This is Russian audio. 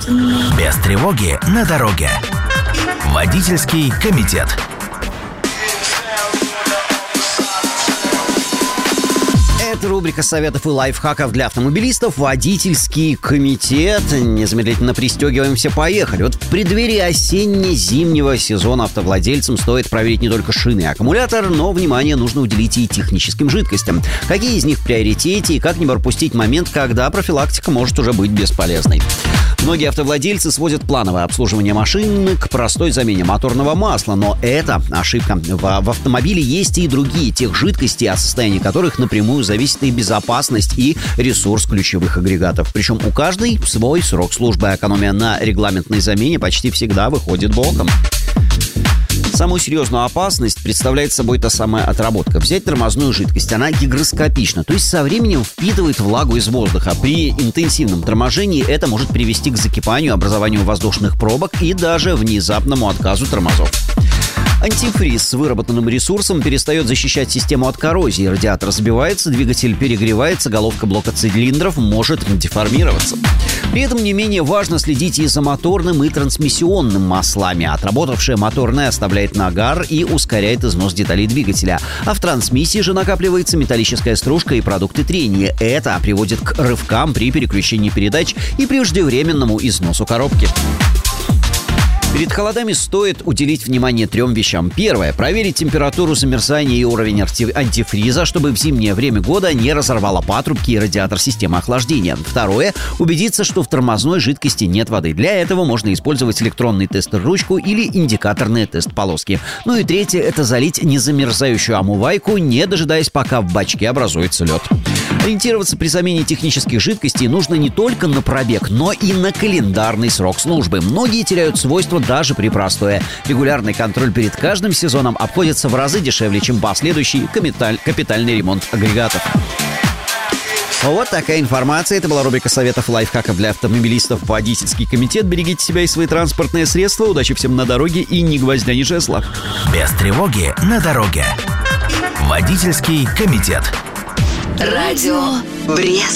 Без тревоги на дороге. Водительский комитет. Это рубрика советов и лайфхаков для автомобилистов «Водительский комитет». Незамедлительно пристегиваемся, поехали. Вот в преддверии осенне-зимнего сезона автовладельцам стоит проверить не только шины и аккумулятор, но внимание нужно уделить и техническим жидкостям. Какие из них в приоритете и как не пропустить момент, когда профилактика может уже быть бесполезной. Многие автовладельцы сводят плановое обслуживание машин к простой замене моторного масла, но это ошибка. В автомобиле есть и другие техжидкости, от состояния которых напрямую зависит и безопасность, и ресурс ключевых агрегатов. Причем у каждой свой срок службы. Экономия на регламентной замене почти всегда выходит боком. Самую серьезную опасность представляет собой та самая отработка. Взять тормозную жидкость. Она гигроскопична, то есть со временем впитывает влагу из воздуха. При интенсивном торможении это может привести к закипанию, образованию воздушных пробок и даже внезапному отказу тормозов. Антифриз с выработанным ресурсом перестает защищать систему от коррозии. Радиатор сбивается, двигатель перегревается, головка блока цилиндров может деформироваться. При этом не менее важно следить и за моторным и трансмиссионным маслами. Отработавшее моторное оставляет нагар и ускоряет износ деталей двигателя. А в трансмиссии же накапливается металлическая стружка и продукты трения. Это приводит к рывкам при переключении передач и преждевременному износу коробки. Перед холодами стоит уделить внимание 3 вещам. Первое. Проверить температуру замерзания и уровень антифриза, чтобы в зимнее время года не разорвало патрубки и радиатор системы охлаждения. Второе. Убедиться, что в тормозной жидкости нет воды. Для этого можно использовать электронный тестер-ручку или индикаторные тест-полоски. Ну и третье. Это залить незамерзающую омывайку, не дожидаясь, пока в бачке образуется лед. Ориентироваться при замене технических жидкостей нужно не только на пробег, но и на календарный срок службы. Многие теряют свойства даже при простое. Регулярный контроль перед каждым сезоном обходится в разы дешевле, чем последующий капитальный ремонт агрегатов. Вот такая информация. Это была рубрика советов и лайфхаков для автомобилистов «Водительский комитет». Берегите себя и свои транспортные средства. Удачи всем на дороге и ни гвоздя, ни жезла. Без тревоги на дороге. Водительский комитет. Радио Брест.